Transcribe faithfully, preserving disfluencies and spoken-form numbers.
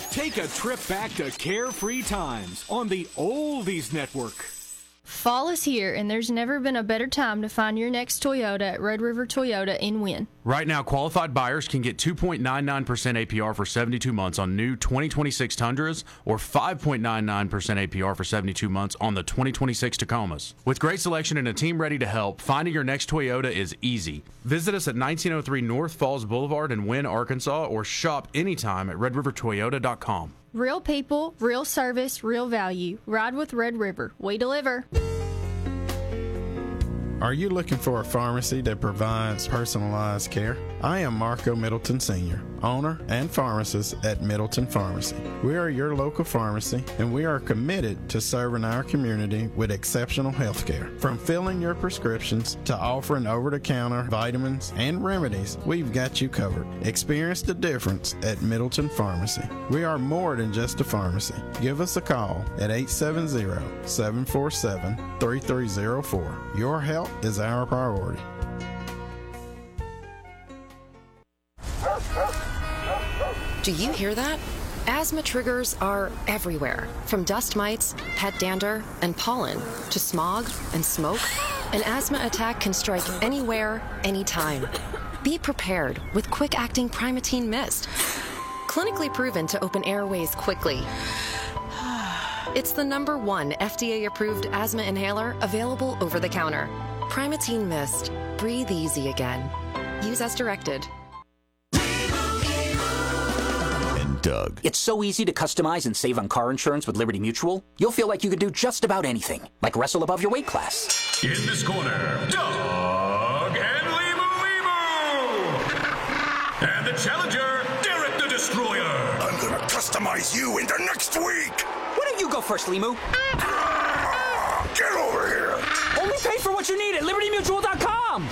Take a trip back to carefree times on the Oldies Network. Fall is here, and there's never been a better time to find your next Toyota at Red River Toyota in Wynne. Right now, qualified buyers can get two point nine nine percent A P R for seventy-two months on new twenty twenty-six Tundras or five point nine nine percent A P R for seventy-two months on the twenty twenty-six Tacomas. With great selection and a team ready to help, finding your next Toyota is easy. Visit us at nineteen oh three North Falls Boulevard in Wynne, Arkansas, or shop anytime at red river toyota dot com. Real people, real service, real value. Ride with Red River. We deliver. Are you looking for a pharmacy that provides personalized care? I am Marco Middleton Senior, owner and pharmacist at Middleton Pharmacy. We are your local pharmacy, and we are committed to serving our community with exceptional health care. From filling your prescriptions to offering over-the-counter vitamins and remedies, we've got you covered. Experience the difference at Middleton Pharmacy. We are more than just a pharmacy. Give us a call at eight seven zero, seven four seven, three three zero four. Your health is our priority. Do you hear that? Asthma triggers are everywhere, from dust mites, pet dander, and pollen, to smog and smoke. An asthma attack can strike anywhere, anytime. Be prepared with quick-acting Primatene Mist. Clinically proven to open airways quickly. It's the number one F D A-approved asthma inhaler available over the counter. Primatene Mist. Breathe easy again. Use as directed. And Doug. It's so easy to customize and save on car insurance with Liberty Mutual. You'll feel like you could do just about anything, like wrestle above your weight class. In this corner, Doug and Limu Limu! And the challenger, Derek the Destroyer! I'm gonna customize you into next week! Why don't you go first, Limu?